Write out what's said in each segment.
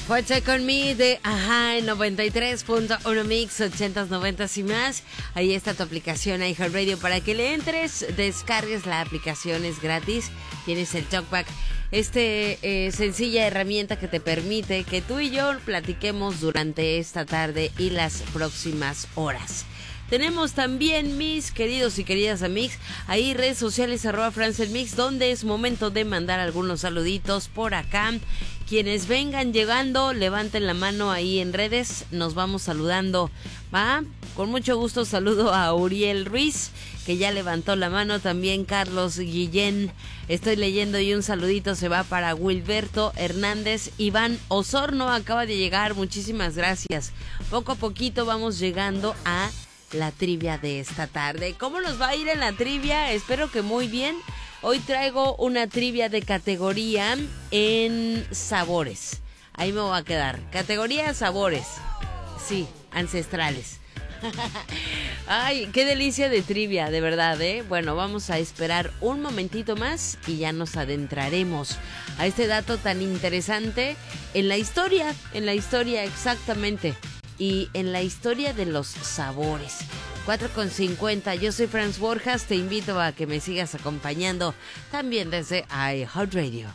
Fuerte con mí de Ajá en 93.1 Mix, 80s, 90s y más. Ahí está tu aplicación iHeartRadio para que le entres, descargues la aplicación, es gratis. Tienes el TalkBack, sencilla herramienta que te permite que tú y yo platiquemos durante esta tarde y las próximas horas. Tenemos también, mis queridos y queridas amigos, ahí redes sociales @FrancelMix, donde es momento de mandar algunos saluditos por acá. Quienes vengan llegando, levanten la mano ahí en redes, nos vamos saludando, ¿va? Con mucho gusto saludo a Uriel Ruiz, que ya levantó la mano, también Carlos Guillén, estoy leyendo, y un saludito se va para Wilberto Hernández. Iván Osorno acaba de llegar, muchísimas gracias. Poco a poquito vamos llegando a la trivia de esta tarde. ¿Cómo nos va a ir en la trivia? Espero que muy bien. Hoy traigo una trivia de categoría en sabores. Ahí me voy a quedar. Categoría sabores. Sí, ancestrales. Ay, qué delicia de trivia, de verdad, ¿eh? Bueno, vamos a esperar un momentito más y ya nos adentraremos a este dato tan interesante en la historia exactamente. Y en la historia de los sabores. 4:50, yo soy Franz Borjas, te invito a que me sigas acompañando también desde iHeartRadio.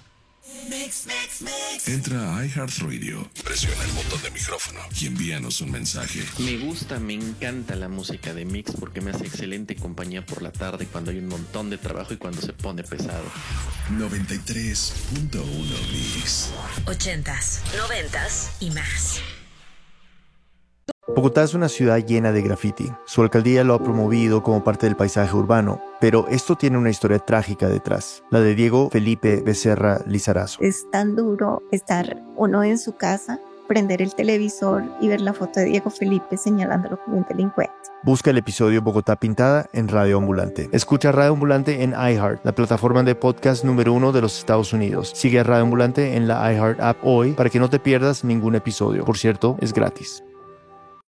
Entra a iHeartRadio, presiona el botón de micrófono y envíanos un mensaje. Me encanta la música de Mix porque me hace excelente compañía por la tarde cuando hay un montón de trabajo y cuando se pone pesado. 93.1 Mix. 80s, 90s y más. Bogotá es una ciudad llena de graffiti. Su alcaldía lo ha promovido como parte del paisaje urbano, pero esto tiene una historia trágica detrás, la de Diego Felipe Becerra Lizarazo. Es tan duro estar uno en su casa, prender el televisor y ver la foto de Diego Felipe señalándolo como un delincuente. Busca el episodio Bogotá Pintada en Radio Ambulante. Escucha Radio Ambulante en iHeart, la plataforma de podcast número 1 de los Estados Unidos. Sigue a Radio Ambulante en la iHeart app hoy para que no te pierdas ningún episodio. Por cierto, es gratis.